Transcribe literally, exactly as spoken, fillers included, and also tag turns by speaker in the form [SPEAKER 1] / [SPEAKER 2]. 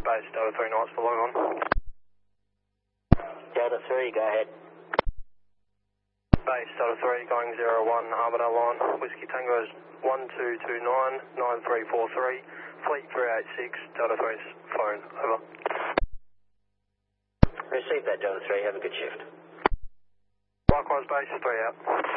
[SPEAKER 1] Base Delta three Knights for log on.
[SPEAKER 2] Delta three, go ahead.
[SPEAKER 1] Base Delta three going zero one, Armadale line. Whiskey Tango is one two two nine nine three four three. Fleet three eight six, Delta three's phone, over.
[SPEAKER 2] Receive that, Delta three, have a good shift.
[SPEAKER 1] Likewise, base three out.